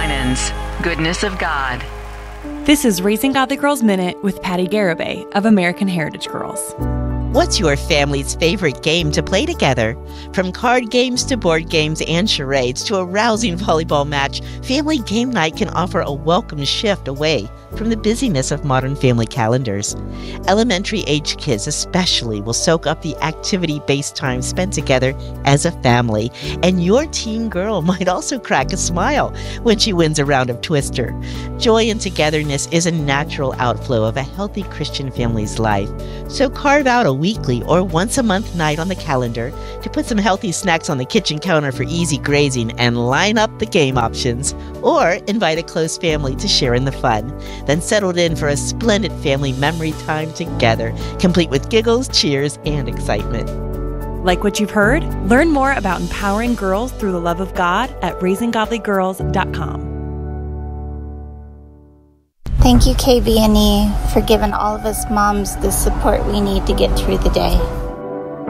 Winans, Goodness of God. This is Raising Godly Girls Minute with Patty Garibay of American Heritage Girls. What's your family's favorite game to play together? From card games to board games and charades to a rousing volleyball match, Family Game Night can offer a welcome shift away from the busyness of modern family calendars. Elementary-age kids especially will soak up the activity-based time spent together as a family, and your teen girl might also crack a smile when she wins a round of Twister. Joy and togetherness is a natural outflow of a healthy Christian family's life, so carve out a weekly or once-a-month night on the calendar to put some healthy snacks on the kitchen counter for easy grazing and line up the game options, or invite a close family to share in the fun. Then settled in for a splendid family memory time together, complete with giggles, cheers, and excitement. Like what you've heard? Learn more about empowering girls through the love of God at raisinggodlygirls.com. Thank you, KBNE, for giving all of us moms the support we need to get through the day.